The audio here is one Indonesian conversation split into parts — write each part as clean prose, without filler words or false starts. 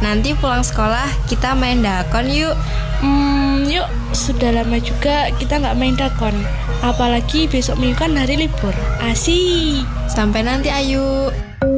Nanti pulang sekolah kita main dakon yuk. Yuk, sudah lama juga kita nggak main dakon. Apalagi besok minggu kan hari libur. Asik. Sampai nanti Ayu.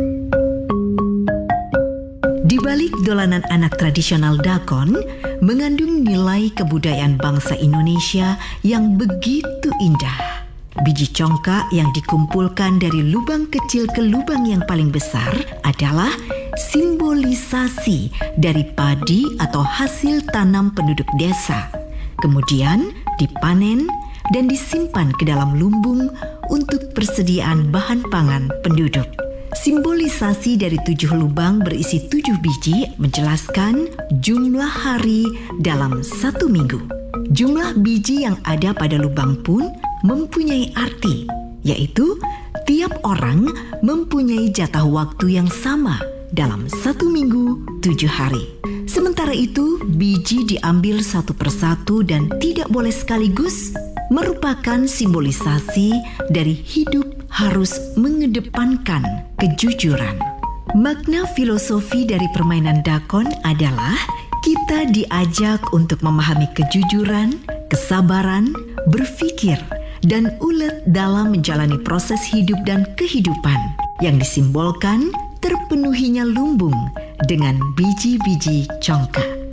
Di balik dolanan anak tradisional dakon mengandung nilai kebudayaan bangsa Indonesia yang begitu indah. Biji congkak yang dikumpulkan dari lubang kecil ke lubang yang paling besar adalah simbolisasi dari padi atau hasil tanam penduduk desa. Kemudian dipanen dan disimpan ke dalam lumbung untuk persediaan bahan pangan penduduk. Simbolisasi dari 7 lubang berisi 7 biji menjelaskan jumlah hari dalam 1 minggu. Jumlah biji yang ada pada lubang pun mempunyai arti, yaitu tiap orang mempunyai jatah waktu yang sama dalam 1 minggu 7 hari. Sementara itu, biji diambil satu persatu dan tidak boleh sekaligus, merupakan simbolisasi dari hidup harus mengedepankan kejujuran. Makna filosofi dari permainan dakon adalah kita diajak untuk memahami kejujuran, kesabaran, berpikir, dan ulet dalam menjalani proses hidup dan kehidupan yang disimbolkan terpenuhinya lumbung dengan biji-biji congkak.